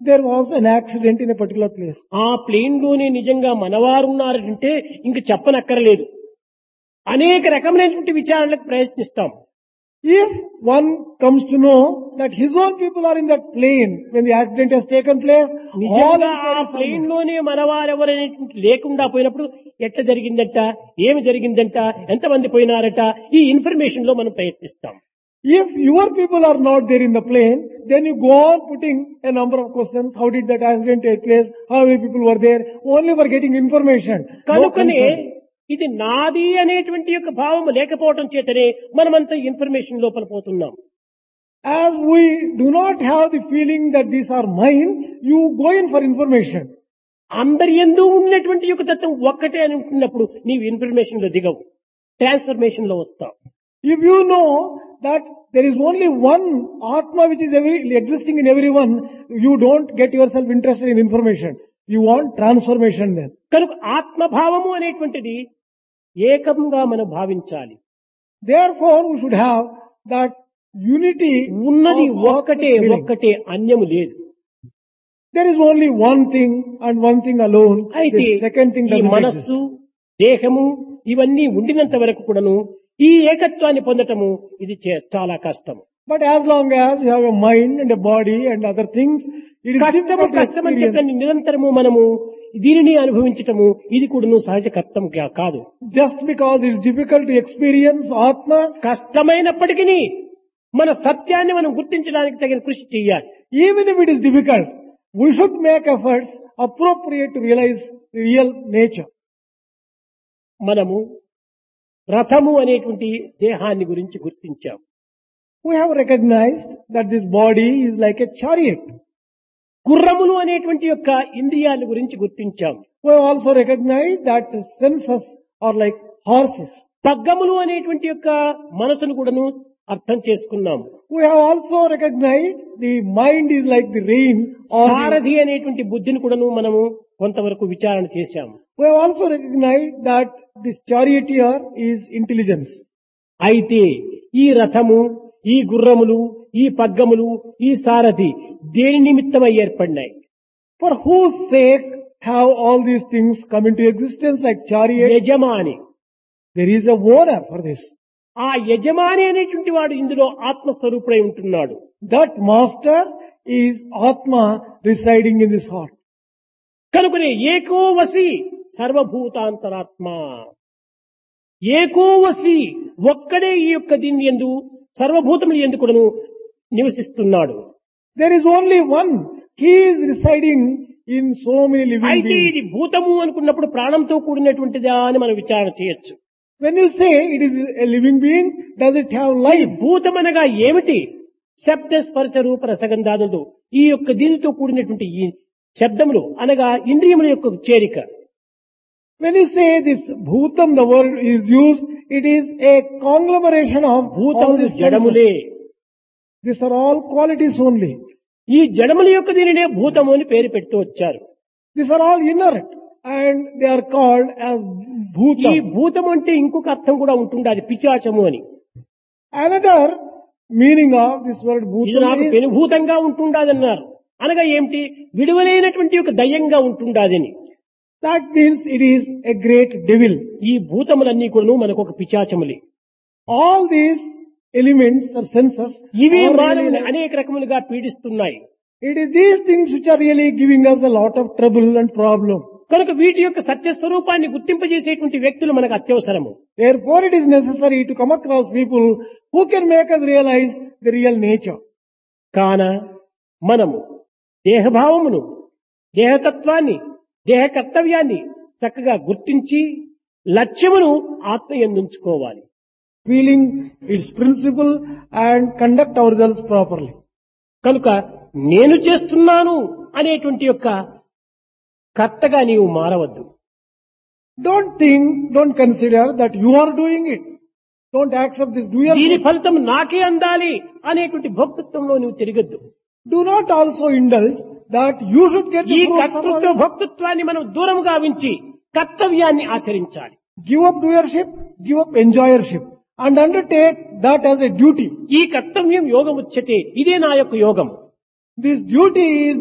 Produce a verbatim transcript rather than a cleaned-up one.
There was an accident in a particular place. ఆ plane లోనే నిజంగా మనవారున్నారంటే ఇంక చెప్పనక్కరలేదు. అనేక రకమైనటువంటి విచారణలకు ప్రయత్నిస్తాం. If one comes to know that his own people are in that plane when the accident has taken place, all నిజంగా ఆ inquiries are plane made. లోనే మనవారెవరైనటువంటి లేకుండా పోయినప్పుడు ఎట్లా జరిగిందంట, ఏమి జరిగిందంట, ఎంతమంది పోయినారట, ఈ ఇన్ఫర్మేషన్ లో మనం ప్రయత్నిస్తాం. If your people are not there in the plane, then you go on putting a number of questions. How did that accident take place? How many people were there? Only for getting information. No కనుకనే concern. ఇది నాది అనేటువంటి యొక్క భావం లేకపోవడం చేతనే మనమంతా information లోపల పోతున్నాం. As we do not have the feeling that these are mine, you go in for information. అందరి యందు ఉన్నటువంటి యొక్క తత్వం ఒక్కటే అని ఉంటున్నప్పుడు నీవు ఇన్ఫర్మేషన్ లో దిగవు, ట్రాన్స్ఫర్మేషన్ లో వస్తావు. If you know that there is only one Atma which is every, existing in everyone, you don't get yourself interested in information. You want transformation then. కనుక ఆత్మభావము అనేటువంటిది ఏకంగా మనం భావించాలి. Therefore, we should have that unity. ఉన్నది of ఒక్కటే feeling. ఒక్కటే అన్యము లేదు. There is only one thing and one thing alone. అయితే The second thing ఈ doesn't exist. మనస్సు, దేహము ఇవన్నీ ఉండినంత వరకు కూడాను ఈ ఏకత్వాన్ని పొందటము ఇది చే- చాలా కష్టము. But as long as you have a mind and a body and other things, it is కష్టము difficult to కష్టం అని experience. చెప్పని నిరంతరము మనము దీనిని అనుభవించటము ఇది కూడాను సహజ కష్టం కా- కాదు. Just because it's difficult to experience Atma, కష్టమైనప్పటికీ మన సత్యాన్ని మనం గుర్తించడానికి తగిన కృషి చేయాలి. even if it is difficult, we should make efforts appropriate to realize the real nature. మనము రథము అనేటువంటి దేహాన్ని గురించి గుర్తించాం. We have recognized that this body is like a chariot. గుర్రములు అనేటువంటి యొక్క ఇంద్రియాల గురించి గుర్తించాం. We have also recognized that the senses are like horses. పగ్గములు అనేటువంటి యొక్క మనసును కూడాను అర్థం చేసుకున్నాం. We have also recognized the mind is like the rein or the, సారథి అనేటువంటి బుద్ధిని కూడాను మనము కొంతవరకు విచారణ చేశాము. we have also recognized that this charioteer is intelligence. అయితే ఈ రథము, ఈ గుర్రములు, ఈ పగ్గములు, ఈ సారథి దేని నిమిత్తమై ఏర్పడినాయి? For whose sake have all these things come into existence like chariot? యజమాని. There is a owner for this. ఆ యజమాని అనేటువంటి వాడు ఇందులో ఆత్మస్వరూపుడై ఉంటున్నాడు. That master is Atma residing in this heart. కనుకనే ఏకో వసి సర్వభూతాంతరాత్మ, ఏకో వసి ఒక్కడే ఈ యొక్క దీని యందు సర్వభూతములు యందు కూడాను నివసిస్తున్నాడు. There is only one. He is residing in so many living అయితే ఇది beings. భూతము అనుకున్నప్పుడు ప్రాణంతో కూడినటువంటిదా అని మనం విచారణ చేయొచ్చు. When you say it is a living being, does it have ఈ life? భూతమనగా ఏమిటి? శబ్ద స్పర్శ రూప రసగంధాదులు ఈ యొక్క దీనితో కూడినటువంటి ఈ శబ్దములు అనగా ఇంద్రియముల యొక్క చేరిక. When you say this bhutam, the word is used, it is a conglomeration of all భూతములు these జడములే. senses. These are all qualities only. ఈ జడముల యొక్క దీనినే భూతము అని పేరు పెడుతూ వచ్చారు. These are all inert and they are called as ఈ bhutam. భూతం అంటే ఇంకొక అర్థం కూడా ఉంటుంది, అది పిశాచము అని. Another meaning of this word ఇది నాకు bhutam is, పెనుభూతంగా ఉంటుండాదన్నారు. అనగా ఏమిటి? విడువలైనటువంటి ఒక దయ్యంగా ఉంటుండాదని. that means it is a great devil. ఈ భూతములన్నీ కూడా మనకు ఒక పిశాచములే. All these elements or senses ఇవి are మానవుని really like- అనేక రకములుగా పీడిస్తున్నాయి. it is these things which are really giving us a lot of trouble and problem. కనుక వీటి యొక్క సత్యస్వరూపాన్ని గుర్తింపజేసేటువంటి వ్యక్తులు మనకు అత్యవసరము. Therefore it is necessary to come across people who can make us realize the real nature. కాన మనము దేహభావమును, దేహతత్వాన్ని, దేహ కర్తవ్యాన్ని చక్కగా గుర్తించి లక్ష్యమును ఆత్మయందుంచుకోవాలి. Feeling its principle and conduct ourselves properly. కనుక నేను చేస్తున్నాను అనేటువంటి యొక్క కర్తగా నీవు మారవద్దు. Don't think, don't consider that you are doing it. Don't accept this దీని doership. ఫలితం నాకే అందాలి అనేటువంటి భక్తత్వంలో నువ్వు తిరగద్దు. Do not also indulge that you should get ఈ the fruits of కర్తృత్వ our- భక్తత్వాన్ని మనం దూరం గావించి కర్తవ్యాన్ని ఆచరించాలి. Give up doership, give up enjoyership and undertake that as a duty. ఈ కర్తవ్యం యోగం ఉచ్యతే, ఇదే నా యొక్క యోగం. This duty is